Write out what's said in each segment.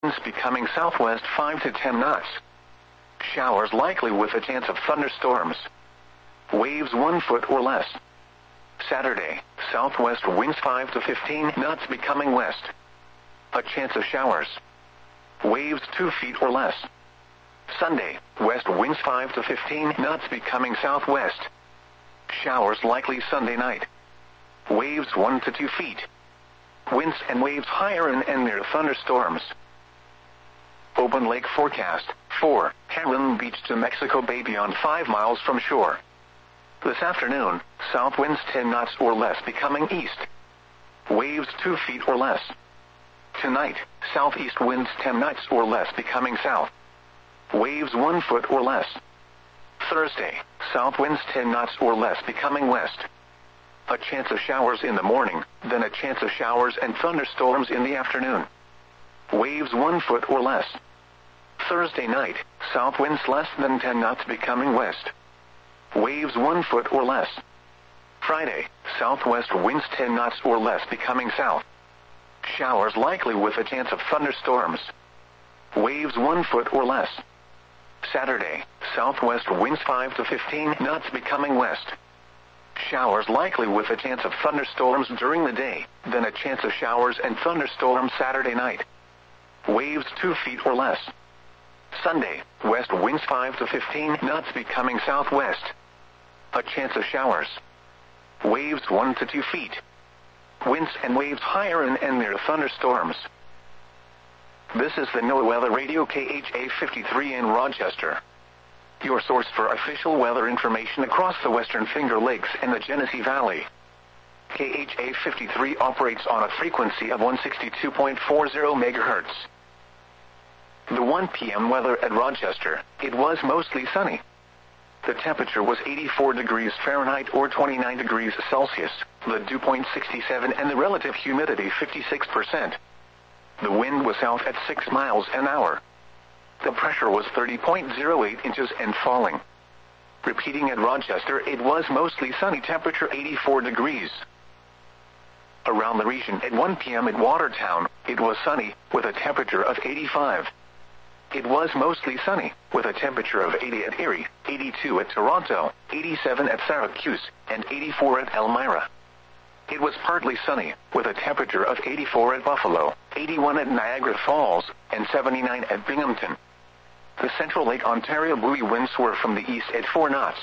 Winds becoming southwest 5 to 10 knots. Showers likely with a chance of thunderstorms. Waves 1 foot or less. Saturday, southwest winds 5 to 15 knots becoming west. A chance of showers. Waves 2 feet or less. Sunday, west winds 5 to 15 knots becoming southwest. Showers likely Sunday night. Waves 1 to 2 feet. Winds and waves higher and near thunderstorms. Open lake forecast. 4. Heron Beach to Mexico Bay beyond 5 miles from shore. This afternoon, south winds 10 knots or less becoming east. Waves 2 feet or less. Tonight, southeast winds 10 knots or less becoming south. Waves 1 foot or less. Thursday, south winds 10 knots or less becoming west. A chance of showers in the morning, then a chance of showers and thunderstorms in the afternoon. Waves 1 foot or less. Thursday night, south winds less than 10 knots becoming west. Waves 1 foot or less. Friday, southwest winds 10 knots or less becoming south. Showers likely with a chance of thunderstorms. Waves 1 foot or less. Saturday, southwest winds 5 to 15 knots becoming west. Showers likely with a chance of thunderstorms during the day, then a chance of showers and thunderstorms Saturday night. Waves 2 feet or less. Sunday, west winds 5 to 15 knots becoming southwest. A chance of showers. Waves 1 to 2 feet. Winds and waves higher and near thunderstorms. This is the NOAA Weather Radio KHA 53 in Rochester. Your source for official weather information across the Western Finger Lakes and the Genesee Valley. KHA 53 operates on a frequency of 162.40 MHz. The 1 p.m. weather at Rochester, it was mostly sunny. The temperature was 84 degrees Fahrenheit or 29 degrees Celsius, the dew point 67 and the relative humidity 56%. The wind was south at 6 miles an hour. The pressure was 30.08 inches and falling. Repeating at Rochester, it was mostly sunny, temperature 84 degrees. Around the region at 1 p.m. at Watertown, it was sunny, with a temperature of 85. It was mostly sunny, with a temperature of 80 at Erie, 82 at Toronto, 87 at Syracuse, and 84 at Elmira. It was partly sunny, with a temperature of 84 at Buffalo, 81 at Niagara Falls, and 79 at Binghamton. The Central Lake Ontario buoy winds were from the east at 4 knots.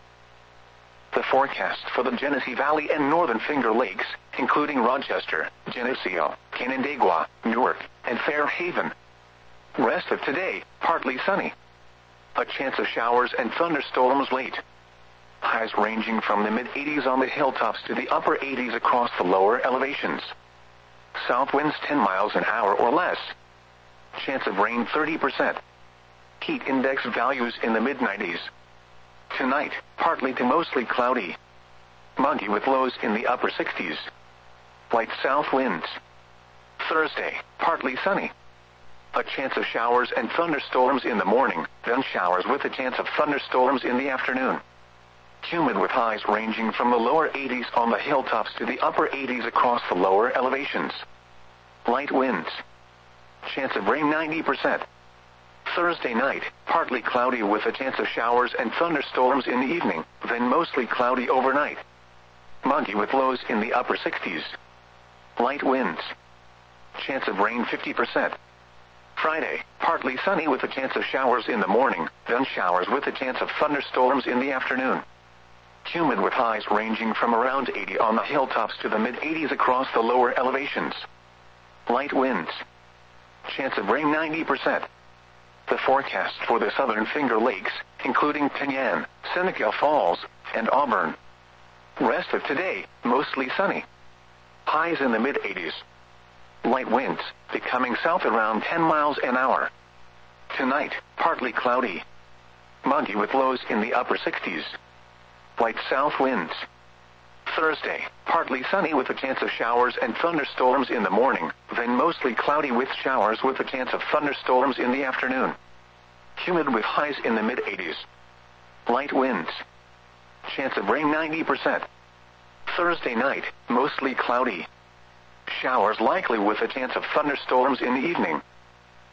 The forecast for the Genesee Valley and Northern Finger Lakes, including Rochester, Geneseo, Canandaigua, Newark, and Fairhaven. Rest of today, partly sunny. A chance of showers and thunderstorms late. Highs ranging from the mid-80s on the hilltops to the upper 80s across the lower elevations. South winds 10 miles an hour or less. Chance of rain 30%. Heat index values in the mid-90s. Tonight, partly to mostly cloudy. Muggy with lows in the upper 60s. Light south winds. Thursday, partly sunny. A chance of showers and thunderstorms in the morning, then showers with a chance of thunderstorms in the afternoon. Humid with highs ranging from the lower 80s on the hilltops to the upper 80s across the lower elevations. Light winds. Chance of rain 90%. Thursday night, partly cloudy with a chance of showers and thunderstorms in the evening, then mostly cloudy overnight. Muggy with lows in the upper 60s. Light winds. Chance of rain 50%. Friday, partly sunny with a chance of showers in the morning, then showers with a chance of thunderstorms in the afternoon. Humid with highs ranging from around 80 on the hilltops to the mid-80s across the lower elevations. Light winds. Chance of rain 90%. The forecast for the Southern Finger Lakes, including Penyan, Seneca Falls, and Auburn. Rest of today, mostly sunny. Highs in the mid-80s. Light winds, becoming south around 10 miles an hour. Tonight, partly cloudy. Muggy with lows in the upper 60s. Light south winds. Thursday, partly sunny with a chance of showers and thunderstorms in the morning, then mostly cloudy with showers with a chance of thunderstorms in the afternoon. Humid with highs in the mid-80s. Light winds. Chance of rain 90%. Thursday night, mostly cloudy. Showers likely with a chance of thunderstorms in the evening.